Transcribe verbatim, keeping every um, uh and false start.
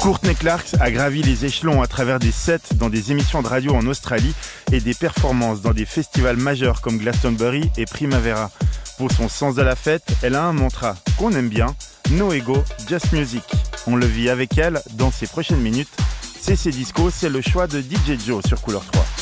Courtney Clarks a gravi les échelons à travers des sets dans des émissions de radio en Australie et des performances dans des festivals majeurs comme Glastonbury et Primavera. Pour son sens de la fête, elle a un mantra qu'on aime bien, no ego, just music. On le vit avec elle dans ces prochaines minutes. C'est ses discos, c'est le choix de D J Joe sur Couleur trois.